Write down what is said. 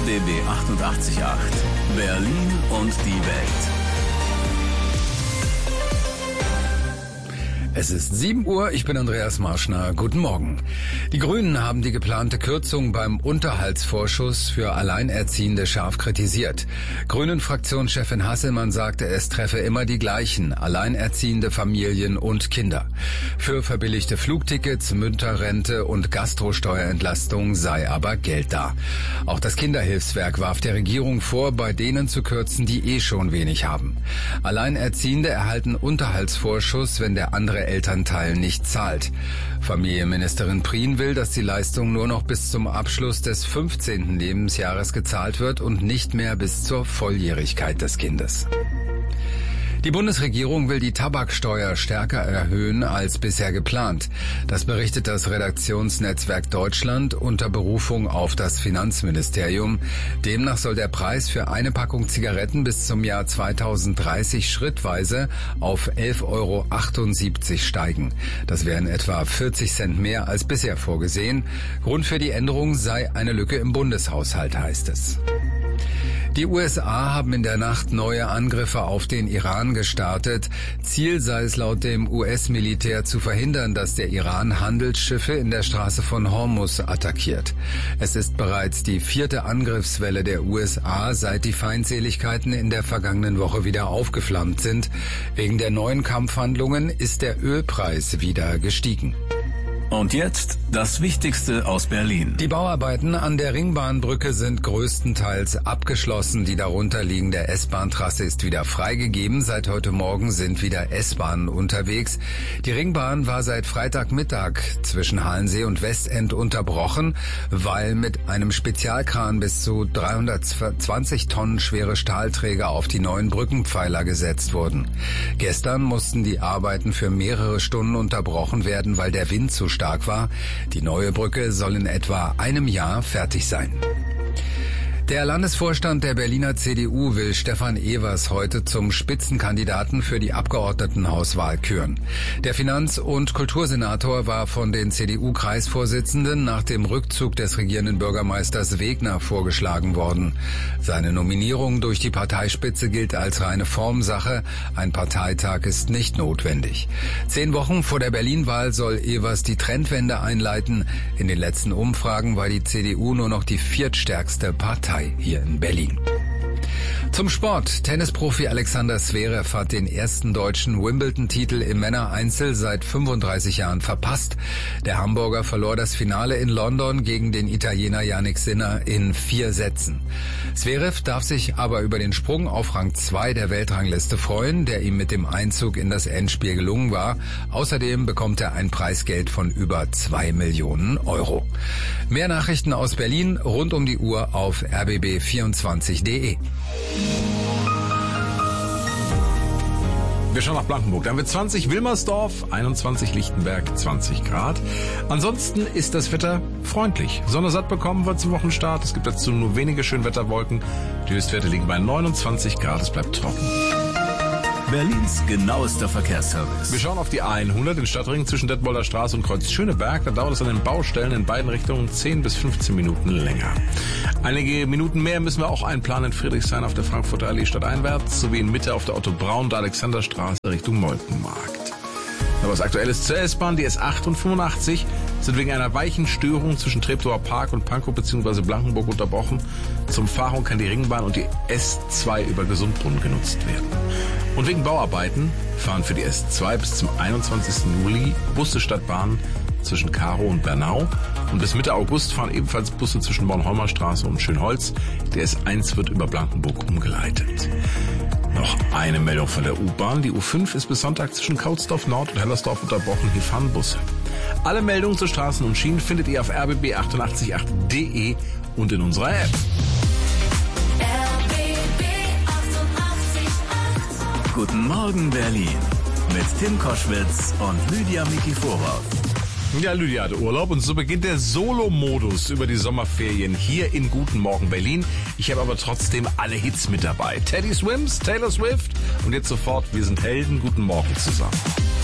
RBB 88.8. Berlin und die Welt. Es ist 7 Uhr, ich bin Andreas Marschner. Guten Morgen. Die Grünen haben die geplante Kürzung beim Unterhaltsvorschuss für Alleinerziehende scharf kritisiert. Grünen-Fraktionschefin Hasselmann sagte, es treffe immer die gleichen, alleinerziehende Familien und Kinder. Für verbilligte Flugtickets, Mütterrente und Gastrosteuerentlastung sei aber Geld da. Auch das Kinderhilfswerk warf der Regierung vor, bei denen zu kürzen, die schon wenig haben. Alleinerziehende erhalten Unterhaltsvorschuss, wenn der andere Elternteil nicht zahlt. Familienministerin Prien will, dass die Leistung nur noch bis zum Abschluss des 15. Lebensjahres gezahlt wird und nicht mehr bis zur Volljährigkeit des Kindes. Die Bundesregierung will die Tabaksteuer stärker erhöhen als bisher geplant. Das berichtet das Redaktionsnetzwerk Deutschland unter Berufung auf das Finanzministerium. Demnach soll der Preis für eine Packung Zigaretten bis zum Jahr 2030 schrittweise auf 11,78 € steigen. Das wären etwa 40 Cent mehr als bisher vorgesehen. Grund für die Änderung sei eine Lücke im Bundeshaushalt, heißt es. Die USA haben in der Nacht neue Angriffe auf den Iran gestartet. Ziel sei es laut dem US-Militär zu verhindern, dass der Iran Handelsschiffe in der Straße von Hormuz attackiert. Es ist bereits die 4. Angriffswelle der USA, seit die Feindseligkeiten in der vergangenen Woche wieder aufgeflammt sind. Wegen der neuen Kampfhandlungen ist der Ölpreis wieder gestiegen. Und jetzt das Wichtigste aus Berlin. Die Bauarbeiten an der Ringbahnbrücke sind größtenteils abgeschlossen. Die darunterliegende S-Bahn-Trasse ist wieder freigegeben. Seit heute Morgen sind wieder S-Bahnen unterwegs. Die Ringbahn war seit Freitagmittag zwischen Halensee und Westend unterbrochen, weil mit einem Spezialkran bis zu 320 Tonnen schwere Stahlträger auf die neuen Brückenpfeiler gesetzt wurden. Gestern mussten die Arbeiten für mehrere Stunden unterbrochen werden, weil der Wind zu stark war. Die neue Brücke soll in etwa einem Jahr fertig sein. Der Landesvorstand der Berliner CDU will Stefan Evers heute zum Spitzenkandidaten für die Abgeordnetenhauswahl küren. Der Finanz- und Kultursenator war von den CDU-Kreisvorsitzenden nach dem Rückzug des regierenden Bürgermeisters Wegner vorgeschlagen worden. Seine Nominierung durch die Parteispitze gilt als reine Formsache. Ein Parteitag ist nicht notwendig. 10 Wochen vor der Berlin-Wahl soll Evers die Trendwende einleiten. In den letzten Umfragen war die CDU nur noch die viertstärkste Partei hier in Berlin. Zum Sport. Tennisprofi Alexander Zverev hat den ersten deutschen Wimbledon-Titel im Männereinzel seit 35 Jahren verpasst. Der Hamburger verlor das Finale in London gegen den Italiener Jannik Sinner in 4 Sätzen. Zverev darf sich aber über den Sprung auf Rang 2 der Weltrangliste freuen, der ihm mit dem Einzug in das Endspiel gelungen war. Außerdem bekommt er ein Preisgeld von über 2 Millionen €. Mehr Nachrichten aus Berlin rund um die Uhr auf rbb24.de. Wir schauen nach Blankenburg. Da haben wir 20 Wilmersdorf, 21 Lichtenberg, 20 Grad. Ansonsten ist das Wetter freundlich. Sonne satt bekommen wir zum Wochenstart. Es gibt dazu nur wenige Schönwetterwolken. Die Höchstwerte liegen bei 29 Grad. Es bleibt trocken. Berlins genauester Verkehrsservice. Wir schauen auf die A100, den Stadtring zwischen Detmolder Straße und Kreuz Schöneberg. Da dauert es an den Baustellen in beiden Richtungen 10 bis 15 Minuten länger. Einige Minuten mehr müssen wir auch einplanen in Friedrichshain auf der Frankfurter Allee stadteinwärts, sowie in Mitte auf der Otto Braun und Alexanderstraße Richtung Molkenmarkt. Aber was aktuell ist zur S-Bahn, die S8 und 85 sind wegen einer weichen Störung zwischen Treptower Park und Pankow bzw. Blankenburg unterbrochen. Zum Fahrung kann die Ringbahn und die S2 über Gesundbrunnen genutzt werden. Und wegen Bauarbeiten fahren für die S2 bis zum 21. Juli Busse statt Bahn zwischen Karow und Bernau. Und bis Mitte August fahren ebenfalls Busse zwischen Bornholmer Straße und Schönholz. Die S1 wird über Blankenburg umgeleitet. Noch eine Meldung von der U-Bahn. Die U5 ist bis Sonntag zwischen Kautsdorf Nord und Hellersdorf unterbrochen. Hier fahren Busse. Alle Meldungen zu Straßen und Schienen findet ihr auf rbb888.de und in unserer App. RBB 88.8. Guten Morgen Berlin mit Tim Koschwitz und Lydia Mikiforov. Ja, Lydia hatte Urlaub und so beginnt der Solo-Modus über die Sommerferien hier in Guten Morgen Berlin. Ich habe aber trotzdem alle Hits mit dabei. Teddy Swims, Taylor Swift und jetzt sofort Wir sind Helden. Guten Morgen zusammen.